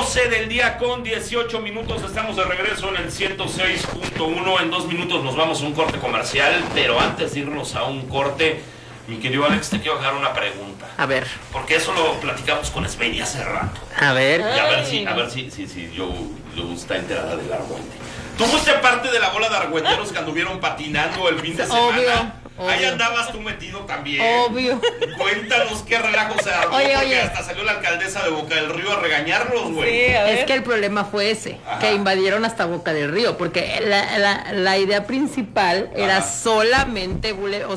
12 del día con 18 minutos. Estamos de regreso en el 106.1. En 2 minutos nos vamos a un corte comercial. Pero antes de irnos a un corte, mi querido Alex, te quiero dejar una pregunta. A ver. Porque eso lo platicamos con Sveni hace rato. A ver. Y a ver si yo está enterada del argüente. ¿Tú fuiste parte de la bola de argüenteros que anduvieron patinando el fin de semana? Obvio. Ahí andabas tú metido también. Obvio. Cuéntanos qué relajo se armó, porque hasta salió la alcaldesa de Boca del Río a regañarnos, güey. Sí, es que el problema fue ese, que invadieron hasta Boca del Río, porque la idea principal era solamente,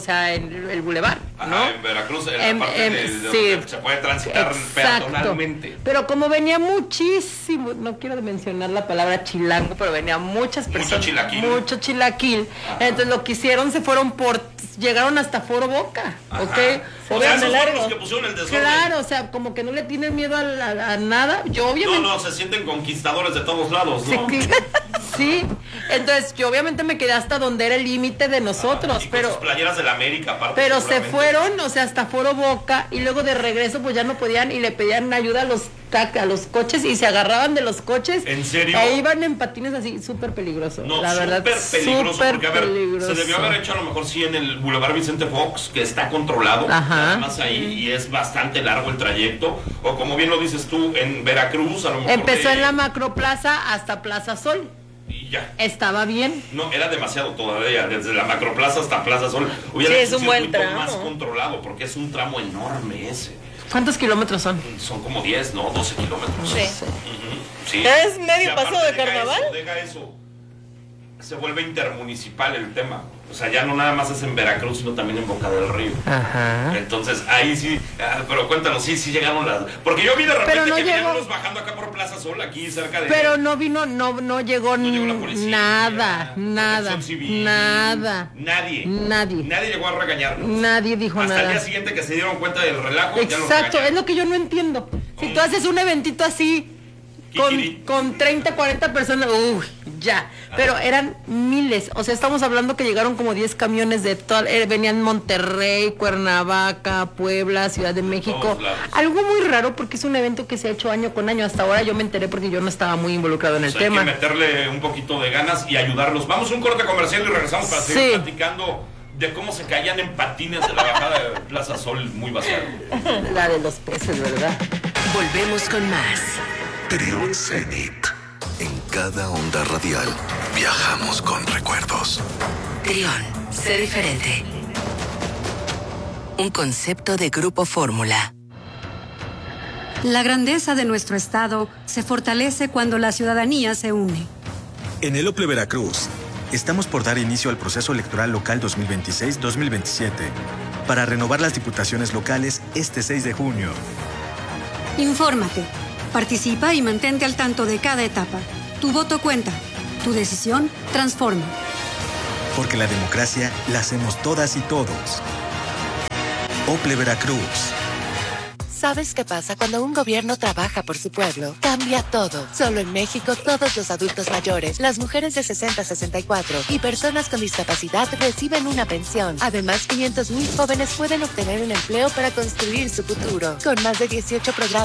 el bulevar, ¿no? En Veracruz, en la parte de donde se puede transitar peatonalmente. Pero como venía muchísimo, no quiero mencionar la palabra chilango, pero venía muchas personas. Mucho chilaquil. Entonces lo que hicieron, llegaron hasta Foro Boca, ¿ok? O sea, esos fueron los que pusieron el desorden. Claro, o sea, como que no le tienen miedo a nada. Yo obviamente... No, se sienten conquistadores de todos lados, ¿no? Sí, entonces yo obviamente me quedé hasta donde era el límite de nosotros, y con sus playeras de la América, aparte. Pero se fueron, o sea, hasta Foro Boca, y luego de regreso pues ya no podían, y le pedían ayuda a los coches, y se agarraban de los coches. ¿En serio? E iban en patines así, súper peligroso. No, la verdad, súper peligroso, porque peligroso. Se debió haber hecho a lo mejor sí en el Boulevard Vicente Fox, que está controlado, nada más ahí, y es bastante largo el trayecto, o como bien lo dices tú, en Veracruz, a lo mejor. Empezó en la Macroplaza hasta Plaza Sol. Y ya. Estaba bien. No, era demasiado todavía, desde la Macroplaza hasta Plaza Sol. Sí, es un buen tramo. Más controlado, porque es un tramo enorme ese. ¿Cuántos kilómetros son? Son como 10, ¿no? 12 kilómetros. Sí. Sí. ¿Es medio paso de carnaval? Deja eso. Se vuelve intermunicipal el tema. O sea, ya no nada más es en Veracruz, sino también en Boca del Río. Ajá. Entonces, ahí sí, pero cuéntanos, sí llegaron las... Porque yo vi de repente que venían unos bajando acá por Plaza Sol, aquí cerca de... Pero no llegó la policía, nada. Civil, nada. Nadie llegó a regañarnos. Nadie dijo nada. Hasta el día siguiente que se dieron cuenta del relajo. Exacto, es lo que yo no entiendo. Si tú haces un eventito así con 30, 40 personas, ya. Pero eran miles. O sea, estamos hablando que llegaron como 10 camiones de todo. Venían Monterrey, Cuernavaca, Puebla, Ciudad de México. Algo muy raro porque es un evento que se ha hecho año con año. Hasta ahora yo me enteré porque yo no estaba muy involucrado en el tema. Hay que meterle un poquito de ganas y ayudarlos. Vamos a un corte comercial y regresamos para seguir platicando de cómo se caían en patines de la bajada de Plaza Sol muy vaciado. La de los peces, ¿verdad? Volvemos con más. Trión Zenit. En cada onda radial viajamos con recuerdos. Trión, sé diferente. Un concepto de Grupo Fórmula. La grandeza de nuestro estado se fortalece cuando la ciudadanía se une. En el OPLE Veracruz, estamos por dar inicio al proceso electoral local 2026-2027 para renovar las diputaciones locales este 6 de junio. Infórmate, participa y mantente al tanto de cada etapa. Tu voto cuenta. Tu decisión transforma. Porque la democracia la hacemos todas y todos. OPLE Veracruz. ¿Sabes qué pasa cuando un gobierno trabaja por su pueblo? Cambia todo. Solo en México, todos los adultos mayores, las mujeres de 60 a 64 y personas con discapacidad reciben una pensión. Además, 500,000 jóvenes pueden obtener un empleo para construir su futuro. Con más de 18 programas